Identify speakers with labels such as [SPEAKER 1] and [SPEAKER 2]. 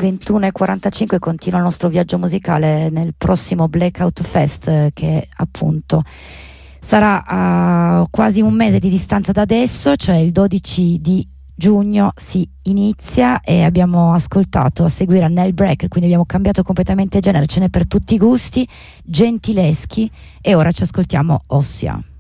[SPEAKER 1] 21:45 continua il nostro viaggio musicale nel prossimo Blackout Fest, che appunto sarà a quasi un mese di distanza da adesso, cioè il 12 di giugno si inizia, e abbiamo ascoltato a seguire Nell Breaker, quindi abbiamo cambiato completamente genere, ce n'è per tutti i gusti, gentileschi, e ora ci ascoltiamo Ossia.